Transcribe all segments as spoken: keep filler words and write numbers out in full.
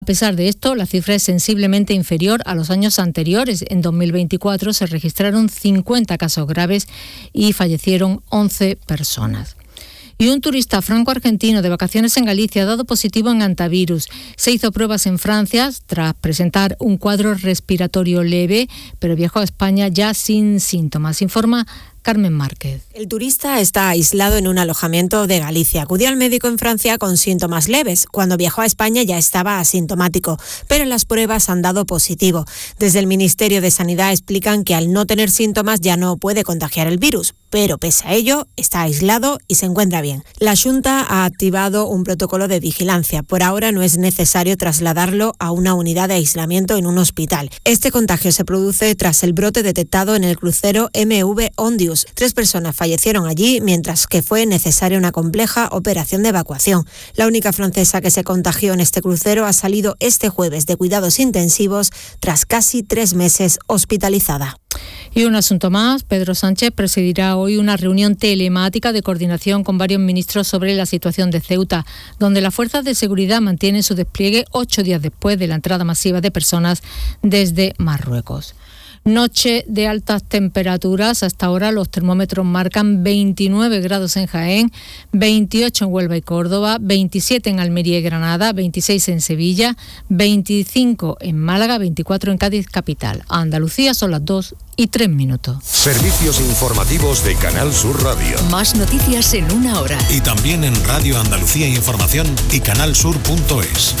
A pesar de esto, la cifra es sensiblemente inferior a los años anteriores. En dos mil veinticuatro se registraron cincuenta casos graves y fallecieron once personas. Y un turista franco-argentino de vacaciones en Galicia ha dado positivo en antivirus. Se hizo pruebas en Francia tras presentar un cuadro respiratorio leve, pero viajó a España ya sin síntomas, informa Carmen Márquez. El turista está aislado en un alojamiento de Galicia. Acudió al médico en Francia con síntomas leves. Cuando viajó a España ya estaba asintomático, pero las pruebas han dado positivo. Desde el Ministerio de Sanidad explican que al no tener síntomas ya no puede contagiar el virus, pero pese a ello está aislado y se encuentra bien. La Xunta ha activado un protocolo de vigilancia. Por ahora no es necesario trasladarlo a una unidad de aislamiento en un hospital. Este contagio se produce tras el brote detectado en el crucero M V Ondius. Tres personas fallecieron allí, mientras que fue necesaria una compleja operación de evacuación. La única francesa que se contagió en este crucero ha salido este jueves de cuidados intensivos tras casi tres meses hospitalizada. Y un asunto más, Pedro Sánchez presidirá hoy una reunión telemática de coordinación con varios ministros sobre la situación de Ceuta, donde las fuerzas de seguridad mantienen su despliegue ocho días después de la entrada masiva de personas desde Marruecos. Noche de altas temperaturas. Hasta ahora los termómetros marcan veintinueve grados en Jaén, veintiocho en Huelva y Córdoba, veintisiete en Almería y Granada, veintiséis en Sevilla, veinticinco en Málaga, veinticuatro en Cádiz capital. A Andalucía son las dos y tres minutos. Servicios informativos de Canal Sur Radio. Más noticias en una hora. Y también en Radio Andalucía Información y canal sur punto es.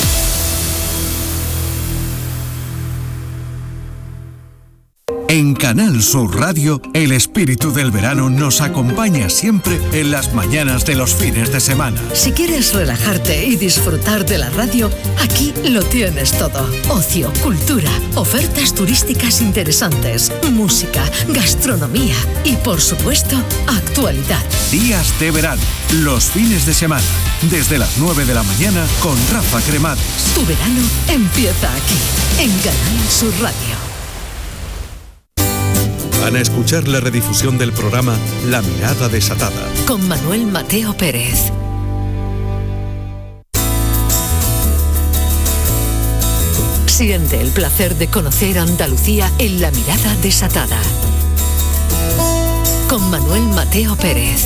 En Canal Sur Radio, el espíritu del verano nos acompaña siempre en las mañanas de los fines de semana. Si quieres relajarte y disfrutar de la radio, aquí lo tienes todo. Ocio, cultura, ofertas turísticas interesantes, música, gastronomía y, por supuesto, actualidad. Días de verano, los fines de semana, desde las nueve de la mañana con Rafa Cremades. Tu verano empieza aquí, en Canal Sur Radio. Van a escuchar la redifusión del programa La Mirada Desatada con Manuel Mateo Pérez. Siente el placer de conocer Andalucía en La Mirada Desatada con Manuel Mateo Pérez.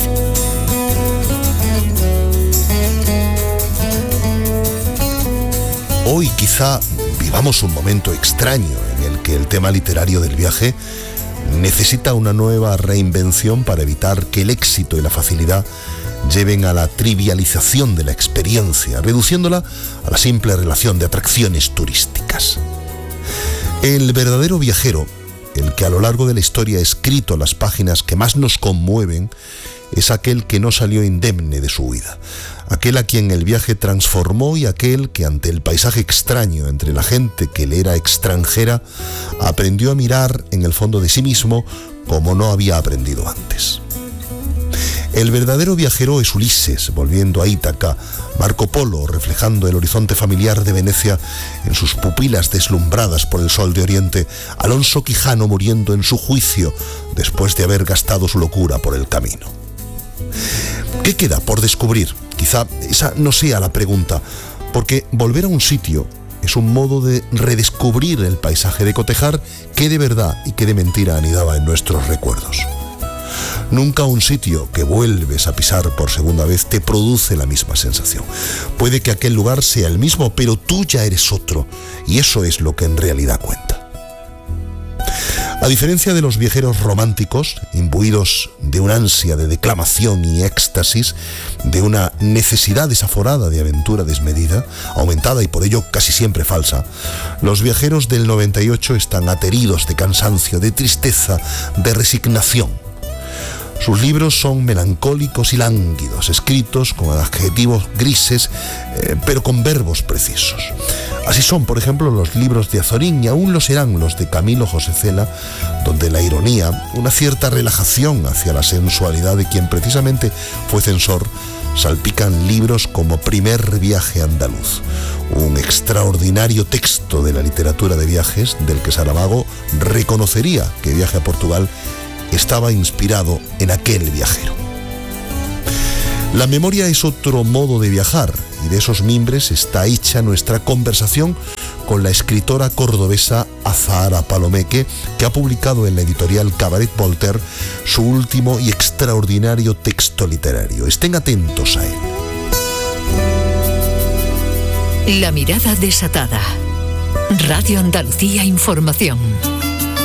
Hoy quizá vivamos un momento extraño en el que el tema literario del viaje necesita una nueva reinvención para evitar que el éxito y la facilidad lleven a la trivialización de la experiencia, reduciéndola a la simple relación de atracciones turísticas. El verdadero viajero, el que a lo largo de la historia ha escrito las páginas que más nos conmueven, es aquel que no salió indemne de su huida, aquel a quien el viaje transformó y aquel que ante el paisaje extraño entre la gente que le era extranjera, aprendió a mirar en el fondo de sí mismo como no había aprendido antes. El verdadero viajero es Ulises, volviendo a Ítaca, Marco Polo, reflejando el horizonte familiar de Venecia en sus pupilas deslumbradas por el sol de Oriente, Alonso Quijano muriendo en su juicio después de haber gastado su locura por el camino. ¿Qué queda por descubrir? Quizá esa no sea la pregunta, porque volver a un sitio es un modo de redescubrir el paisaje, de cotejar qué de verdad y qué de mentira anidaba en nuestros recuerdos. Nunca un sitio que vuelves a pisar por segunda vez te produce la misma sensación. Puede que aquel lugar sea el mismo, pero tú ya eres otro, y eso es lo que en realidad cuenta. A diferencia de los viajeros románticos, imbuidos de una ansia de declamación y éxtasis, de una necesidad desaforada de aventura desmedida, aumentada y por ello casi siempre falsa, los viajeros del noventa y ocho están ateridos de cansancio, de tristeza, de resignación. Sus libros son melancólicos y lánguidos, escritos con adjetivos grises, eh, pero con verbos precisos. Así son, por ejemplo, los libros de Azorín, y aún lo serán los de Camilo José Cela, donde la ironía, una cierta relajación hacia la sensualidad de quien precisamente fue censor, salpican libros como Primer viaje andaluz, un extraordinario texto de la literatura de viajes del que Saramago reconocería que Viaje a Portugal estaba inspirado en aquel viajero. La memoria es otro modo de viajar, y de esos mimbres está hecha nuestra conversación con la escritora cordobesa Azahara Palomeque, que ha publicado en la editorial Cabaret Voltaire su último y extraordinario texto literario. Estén atentos a él. La mirada desatada. Radio Andalucía Información.